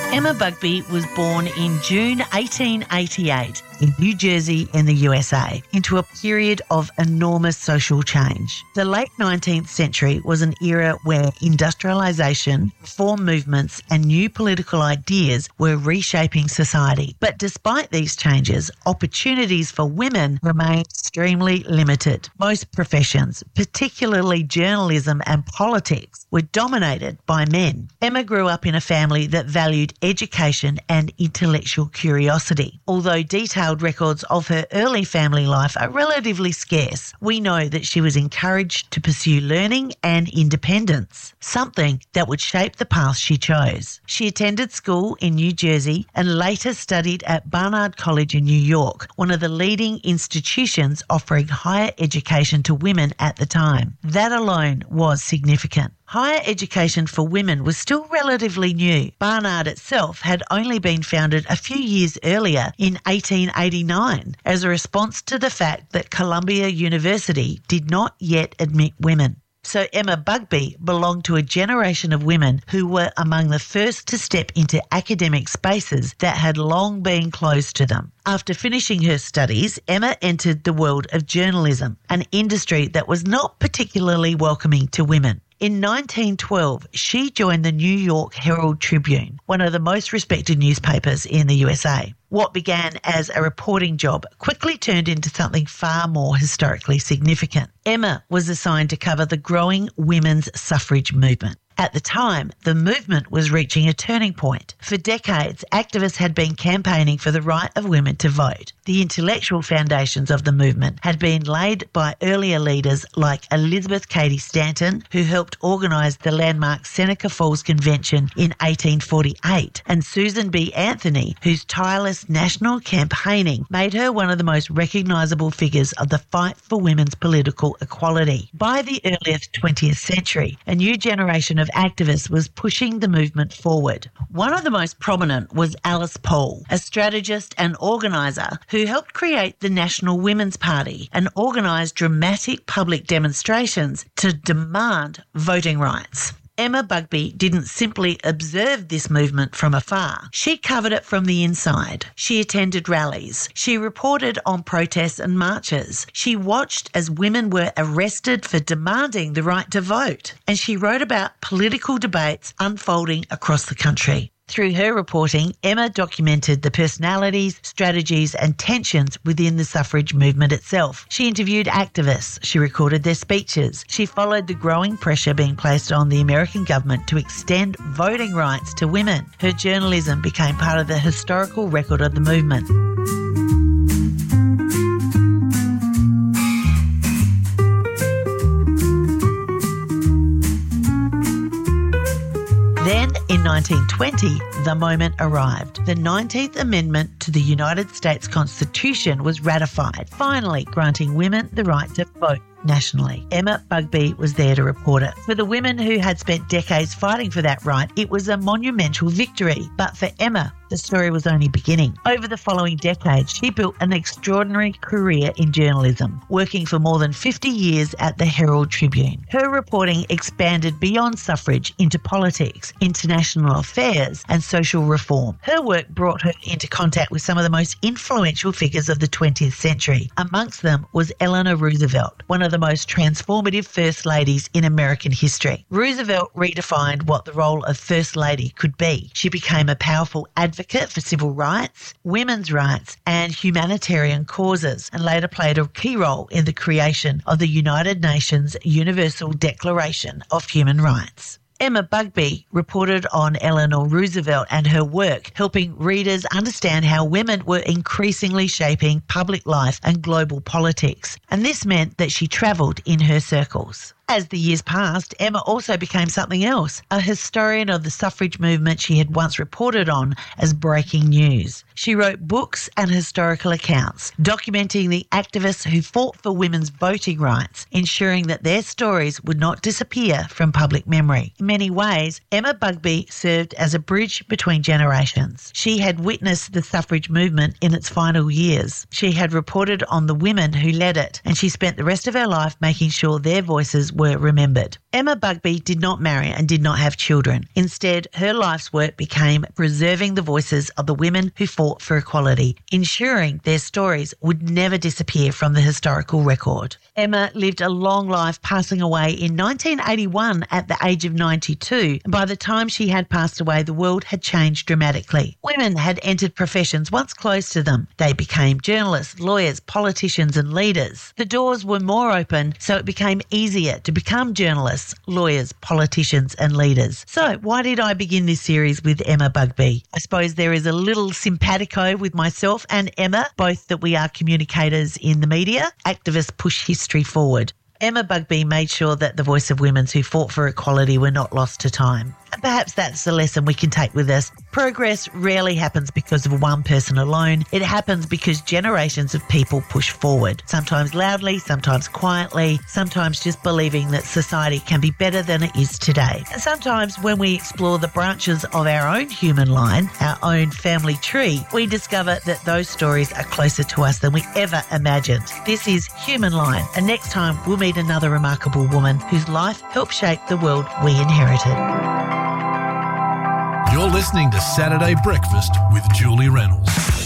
Emma Bugbee was born in June 1888 in New Jersey in the USA into a period of enormous social change. The late 19th century was an era where industrialisation, reform movements and new political ideas were reshaping society. But despite these changes, opportunities for women remained extremely limited. Most professions, particularly journalism and politics, were dominated by men. Emma grew up in a family that valued education and intellectual curiosity. Although detailed records of her early family life are relatively scarce, we know that she was encouraged to pursue learning and independence, something that would shape the path she chose. She attended school in New Jersey and later studied at Barnard College in New York, one of the leading institutions offering higher education to women at the time. That alone was significant. Higher education for women was still relatively new. Barnard itself had only been founded a few years earlier in 1889 as a response to the fact that Columbia University did not yet admit women. So Emma Bugbee belonged to a generation of women who were among the first to step into academic spaces that had long been closed to them. After finishing her studies, Emma entered the world of journalism, an industry that was not particularly welcoming to women. In 1912, she joined the New York Herald Tribune, one of the most respected newspapers in the USA. What began as a reporting job quickly turned into something far more historically significant. Emma was assigned to cover the growing women's suffrage movement. At the time, the movement was reaching a turning point. For decades, activists had been campaigning for the right of women to vote. The intellectual foundations of the movement had been laid by earlier leaders like Elizabeth Cady Stanton, who helped organise the landmark Seneca Falls Convention in 1848, and Susan B. Anthony, whose tireless national campaigning made her one of the most recognisable figures of the fight for women's political equality. By the early 20th century, a new generation of activists was pushing the movement forward. One of the most prominent was Alice Paul, a strategist and organiser who helped create the National Women's Party and organised dramatic public demonstrations to demand voting rights. Emma Bugbee didn't simply observe this movement from afar. She covered it from the inside. She attended rallies. She reported on protests and marches. She watched as women were arrested for demanding the right to vote. And she wrote about political debates unfolding across the country. Through her reporting, Emma documented the personalities, strategies and tensions within the suffrage movement itself. She interviewed activists. She recorded their speeches. She followed the growing pressure being placed on the American government to extend voting rights to women. Her journalism became part of the historical record of the movement. Then, in 1920, the moment arrived. The 19th Amendment to the United States Constitution was ratified, finally granting women the right to vote nationally. Emma Bugbee was there to report it. For the women who had spent decades fighting for that right, it was a monumental victory. But for Emma, the story was only beginning. Over the following decades, she built an extraordinary career in journalism, working for more than 50 years at the Herald Tribune. Her reporting expanded beyond suffrage into politics, international affairs, and social reform. Her work brought her into contact with some of the most influential figures of the 20th century. Amongst them was Eleanor Roosevelt, one of the most transformative First Ladies in American history. Roosevelt redefined what the role of First Lady could be. She became a powerful advocate for civil rights, women's rights, and humanitarian causes, and later played a key role in the creation of the United Nations Universal Declaration of Human Rights. Emma Bugbee reported on Eleanor Roosevelt and her work, helping readers understand how women were increasingly shaping public life and global politics. And this meant that she travelled in her circles. As the years passed, Emma also became something else, a historian of the suffrage movement she had once reported on as breaking news. She wrote books and historical accounts, documenting the activists who fought for women's voting rights, ensuring that their stories would not disappear from public memory. In many ways, Emma Bugbee served as a bridge between generations. She had witnessed the suffrage movement in its final years. She had reported on the women who led it, and she spent the rest of her life making sure their voices were remembered. Emma Bugby did not marry and did not have children. Instead, her life's work became preserving the voices of the women who fought for equality, ensuring their stories would never disappear from the historical record. Emma lived a long life, passing away in 1981 at the age of 92. And by the time she had passed away, the world had changed dramatically. Women had entered professions once closed to them. They became journalists, lawyers, politicians and leaders. The doors were more open, so it became easier to become journalists, lawyers, politicians and leaders. So why did I begin this series with Emma Bugby? I suppose there is a little simpatico with myself and Emma, both that we are communicators in the media. Activists push history forward. Emma Bugby made sure that the voice of women who fought for equality were not lost to time. And perhaps that's the lesson we can take with us. Progress rarely happens because of one person alone. It happens because generations of people push forward, sometimes loudly, sometimes quietly, sometimes just believing that society can be better than it is today. And sometimes when we explore the branches of our own human line, our own family tree, we discover that those stories are closer to us than we ever imagined. This is Human Line, and next time we'll meet another remarkable woman whose life helped shape the world we inherited. You're listening to Saturday Breakfast with Julie Reynolds.